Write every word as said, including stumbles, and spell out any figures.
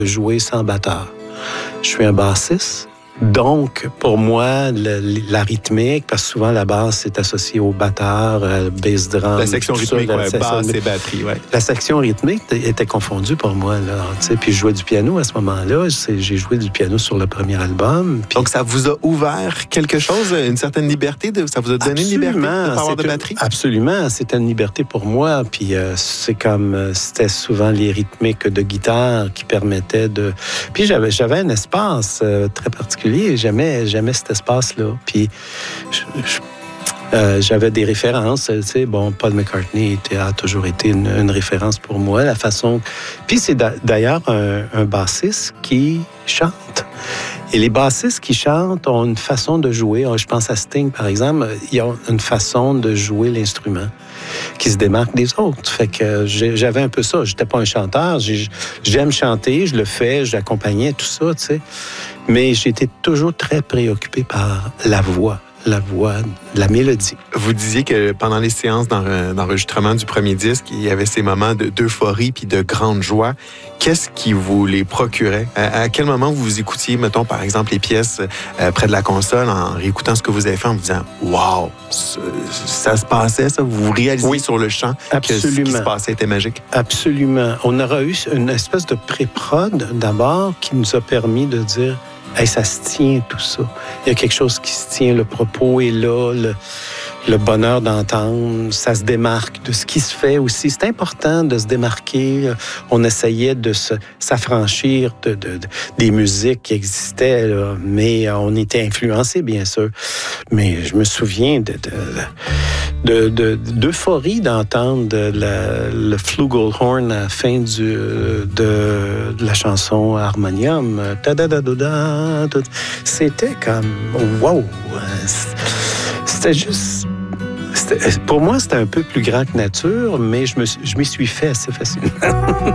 jouer sans batteur. Je suis un bassiste. Donc, pour moi, le, la rythmique, parce que souvent la basse est associée au batteur, euh, bass drum. La section rythmique, ça, ouais, la, basse et batterie, ouais. La section rythmique était confondue pour moi, là. Puis je jouais du piano à ce moment-là. J'ai joué du piano sur le premier album. Puis... Donc, ça vous a ouvert quelque chose, une certaine liberté? De, ça vous a donné Absolument, une liberté de avoir de une, batterie? Absolument, c'était une liberté pour moi. Puis euh, c'est comme, c'était souvent les rythmiques de guitare qui permettaient de... Puis j'avais, j'avais un espace euh, très particulier. J'aimais, j'aimais cet espace-là. Puis je, je, euh, j'avais des références. Tu sais, bon, Paul McCartney était, a toujours été une, une référence pour moi. La façon. Puis c'est d'ailleurs un, un bassiste qui chante. Et les bassistes qui chantent ont une façon de jouer. Je pense à Sting, par exemple. Ils ont une façon de jouer l'instrument qui se démarque des autres. Fait que j'avais un peu ça. J'étais pas un chanteur. J'aime chanter, je le fais, j'accompagnais tout ça, tu sais. Mais j'étais toujours très préoccupé par la voix. La voix, la mélodie. Vous disiez que pendant les séances d'enregistrement du premier disque, il y avait ces moments d'euphorie puis de grande joie. Qu'est-ce qui vous les procurait? À, à quel moment vous écoutiez, mettons, par exemple, les pièces euh, près de la console en réécoutant ce que vous avez fait en vous disant « Wow! Ça se passait, ça? » Vous vous réalisiez oui, sur le champ Absolument. que ce qui se passait était magique? Absolument. On aura eu une espèce de pré-prod d'abord qui nous a permis de dire hey, ça se tient tout ça. Il y a quelque chose qui se tient, le propos est là, le, le bonheur d'entendre, ça se démarque de ce qui se fait aussi. C'est important de se démarquer. On essayait de se, s'affranchir de, de, de, des musiques qui existaient, là, mais on était influencés, bien sûr. Mais je me souviens de, de, de, de, d'euphorie d'entendre la, le flugelhorn à la fin du, de, de la chanson Harmonium. C'était comme wow! C'était juste... C'était, pour moi, c'était un peu plus grand que nature, mais je, me, je m'y suis fait assez facilement.